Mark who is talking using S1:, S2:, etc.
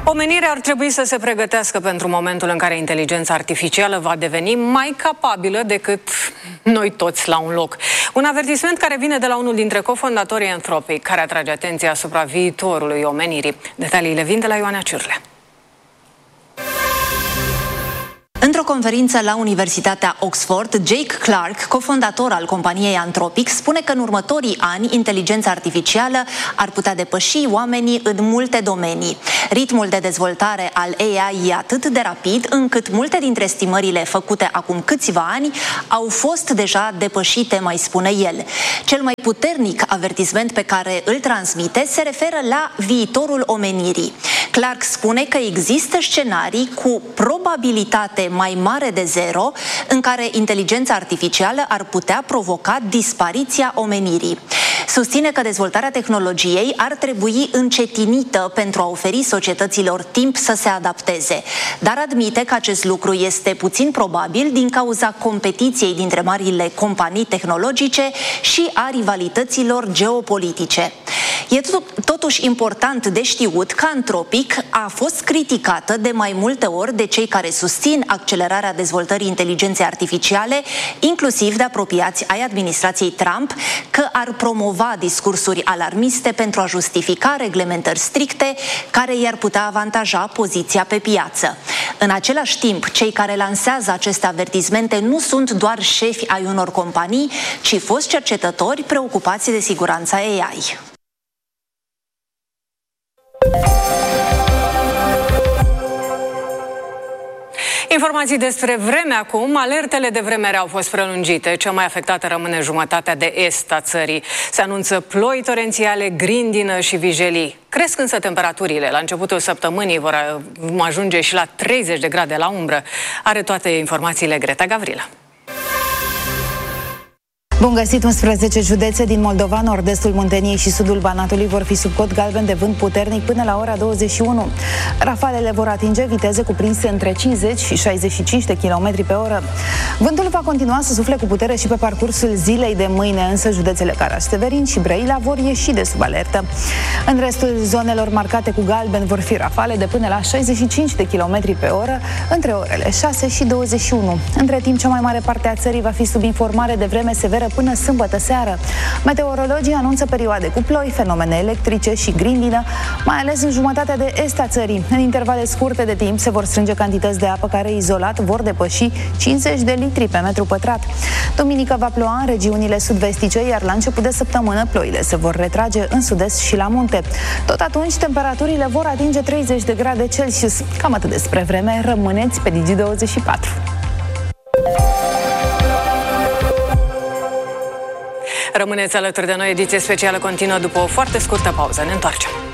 S1: Omenirea ar trebui să se pregătească pentru momentul în care inteligența artificială va deveni mai capabilă decât noi toți la un loc. Un avertisment care vine de la unul dintre cofondatorii Anthropic, care atrage atenția asupra viitorului omenirii. Detaliile vin de la Ioana Ciurle.
S2: Într-o conferință la Universitatea Oxford, Jake Clark, cofondator al companiei Anthropic, spune că în următorii ani inteligența artificială ar putea depăși oamenii în multe domenii. Ritmul de dezvoltare al AI e atât de rapid încât multe dintre estimările făcute acum câțiva ani au fost deja depășite, mai spune el. Cel mai puternic avertisment pe care îl transmite se referă la viitorul omenirii. Clark spune că există scenarii cu probabilitate mai mare de 0 în care inteligența artificială ar putea provoca dispariția omenirii. Susține că dezvoltarea tehnologiei ar trebui încetinită pentru a oferi societăților timp să se adapteze, dar admite că acest lucru este puțin probabil din cauza competiției dintre marile companii tehnologice și a rivalităților geopolitice. E totuși important de știut că Anthropic a fost criticată de mai multe ori de cei care susțin accelerarea dezvoltării inteligenței artificiale, inclusiv de apropiați ai administrației Trump, că ar promova discursuri alarmiste pentru a justifica reglementări stricte care i-ar putea avantaja poziția pe piață. În același timp, cei care lansează aceste avertismente nu sunt doar șefi ai unor companii, ci foști cercetători preocupați de siguranța AI.
S1: Informații despre vreme acum. Alertele de vreme rea au fost prelungite. Cea mai afectată rămâne jumătatea de est a țării. Se anunță ploi torențiale, grindină și vijelii. Cresc însă temperaturile. La începutul săptămânii vor ajunge și la 30 de grade la umbră. Are toate informațiile Greta Gavrilă.
S3: Bun găsit! 11 județe din Moldova, nord-estul Munteniei și sudul Banatului vor fi sub cod galben de vânt puternic până la ora 21. Rafalele vor atinge viteze cuprinse între 50 și 65 de km pe oră. Vântul va continua să sufle cu putere și pe parcursul zilei de mâine, însă județele Caraș-Severin și Brăila vor ieși de sub alertă. În restul zonelor marcate cu galben vor fi rafale de până la 65 de km pe oră între orele 6 și 21. Între timp, cea mai mare parte a țării va fi sub informare de vreme severă până sâmbătă seară. Meteorologii anunță perioade cu ploi, fenomene electrice și grindină, mai ales în jumătatea de est a țării. În intervale scurte de timp se vor strânge cantități de apă care izolat vor depăși 50 de litri pe metru pătrat. Duminică va ploua în regiunile sud-vestice, iar la început de săptămână ploile se vor retrage în sud-est și la munte. Tot atunci temperaturile vor atinge 30 de grade Celsius. Cam atât despre vreme, rămâneți pe Digi24.
S1: Rămâneți alături de noi, ediție specială continuă după o foarte scurtă pauză. Ne întoarcem!